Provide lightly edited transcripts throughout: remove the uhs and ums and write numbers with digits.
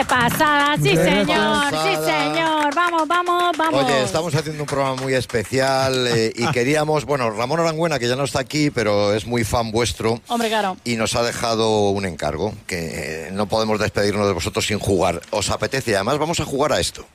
pasada! ¡Sí, ¡Qué señor! pasada! ¡Sí, señor! ¡Vamos! Oye, estamos haciendo un programa muy especial y queríamos... Bueno, Ramón Arangüena, que ya no está aquí, pero es muy fan vuestro. Hombre, claro. Y nos ha dejado un encargo, que no podemos despedirnos de vosotros sin jugar. ¿Os apetece? Además, vamos a jugar a esto.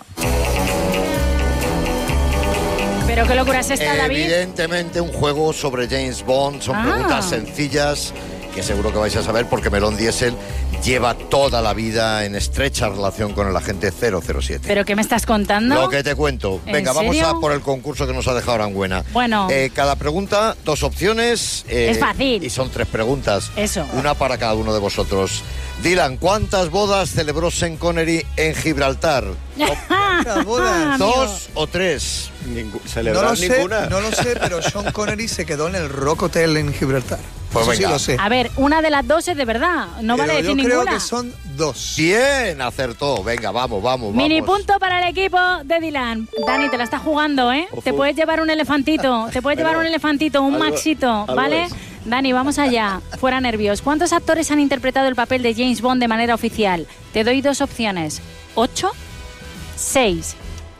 ¿Pero qué locura es esta, David? Evidentemente un juego sobre James Bond. Son preguntas sencillas que seguro que vais a saber porque Melón Diesel lleva toda la vida en estrecha relación con el agente 007. ¿Pero qué me estás contando? Lo que te cuento. Venga, vamos serio? a por el concurso que nos ha dejado Arangüena. Bueno. Cada pregunta, 2 opciones. Es fácil. Y son 3 preguntas. Eso. Una para cada uno de vosotros. Dylan, ¿cuántas bodas celebró Sean Connery en Gibraltar? ¿Cuántas bodas? 2 o 3. No lo sé, pero Sean Connery se quedó en el Rock Hotel en Gibraltar. Pues Eso venga. sí lo sé. A ver, una de las 2 es de verdad. No Pero vale decir yo ninguna. creo que son 2. Bien, acertó. Venga, vamos. Mini punto para el equipo de Dylan. Dani, te la estás jugando, ¿eh? Te puedes llevar un elefantito. Te puedes llevar un elefantito, un maxito, ¿vale? Dani, vamos allá. Fuera nervios. ¿Cuántos actores han interpretado el papel de James Bond de manera oficial? Te doy 2 opciones. ¿8? ¿6?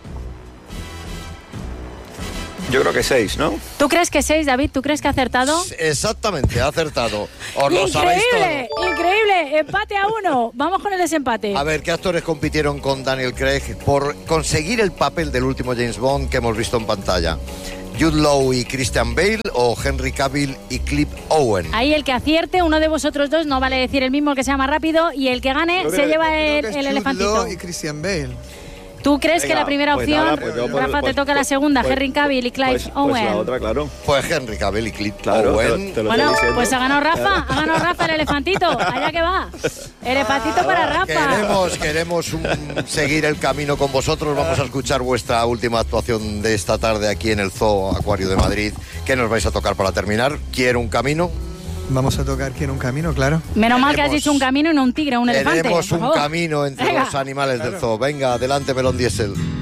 Yo creo que 6, ¿no? ¿Tú crees que 6, David? ¿Tú crees que ha acertado? Exactamente, ha acertado. Os lo sabéis ¡Increíble! todo. ¡Increíble! Empate a 1. Vamos con el desempate. A ver, ¿qué actores compitieron con Daniel Craig por conseguir el papel del último James Bond que hemos visto en pantalla? ¿Jude Law y Christian Bale o Henry Cavill y Clive Owen? Ahí el que acierte, uno de vosotros dos, no vale decir el mismo, el que sea más rápido, y el que gane se lleva el elefantito. Jude Law y Christian Bale. ¿Tú crees que la primera opción, nada, pues yo Rafa, te toca la segunda, Henry Cavill y Clive Owen? Pues la otra, claro. Pues Henry Cavill y Clive Claro, Owen. te lo Bueno, estoy diciendo. pues ha ganado Rafa el elefantito, allá que va. Elefantito para Rafa. Queremos seguir el camino con vosotros. Vamos a escuchar vuestra última actuación de esta tarde aquí en el Zoo Acuario de Madrid. ¿Qué nos vais a tocar para terminar? ¿Quiero un camino? Vamos a tocar aquí en un camino, claro. Menos mal que has dicho un camino y no un tigre o un elefante. Tenemos por un favor. camino entre Venga. los animales del zoo. Venga, adelante, Melón Diesel.